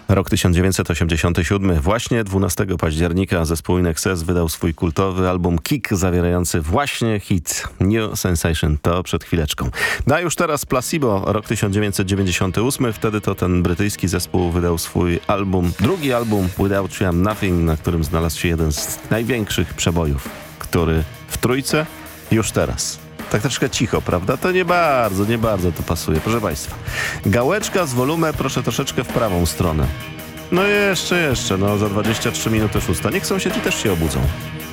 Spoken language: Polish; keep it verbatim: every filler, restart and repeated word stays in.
Rok tysiąc dziewięćset osiemdziesiąty siódmy. Właśnie dwunastego października zespół In Excess wydał swój kultowy album Kick, zawierający właśnie hit New Sensation. To przed chwileczką. No a już teraz Placebo, rok tysiąc dziewięćset dziewięćdziesiąty ósmy. Wtedy to ten brytyjski zespół wydał swój album, drugi album Without You I'm Nothing, na którym znalazł się jeden z największych przebojów, który w trójce już teraz. Tak troszkę cicho, prawda? To nie bardzo, nie bardzo to pasuje. Proszę Państwa, gałeczka z wolumem proszę troszeczkę w prawą stronę. No jeszcze, jeszcze, no za dwadzieścia trzy minuty szósta. Niech sąsiedzi też się obudzą.